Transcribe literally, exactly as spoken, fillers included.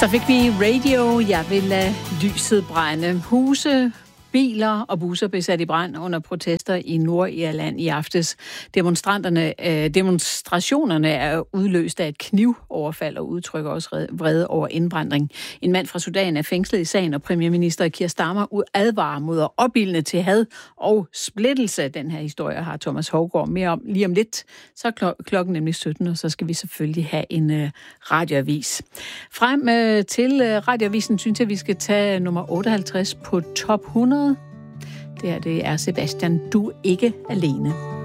Så fik vi radio, jeg vil lade lyset brænde. Huse, biler og busser blev sat i brand under protester i Nordirland i aftes. Demonstranterne, øh, demonstrationerne er udløst af et knivoverfald og udtrykker også vrede over indbrænding. En mand fra Sudan er fængslet i sagen, og premierminister Keir Starmer advarer mod opildne til had og splittelse. Den her historie har Thomas Hougaard mere om lige om lidt. Så er klok- klokken nemlig sytten, og så skal vi selvfølgelig have en øh, radioavis. Frem øh, til øh, radioavisen synes jeg, vi skal tage nummer otteoghalvtreds på top hundrede. Det her, det er Sebastian, du er ikke alene.